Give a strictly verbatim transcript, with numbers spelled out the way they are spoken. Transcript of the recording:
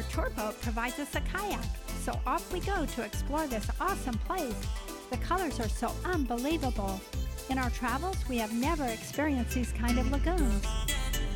Our tour boat provides us a kayak, so off we go to explore this awesome place. The colors are so unbelievable. In our travels, we have never experienced these kind of lagoons.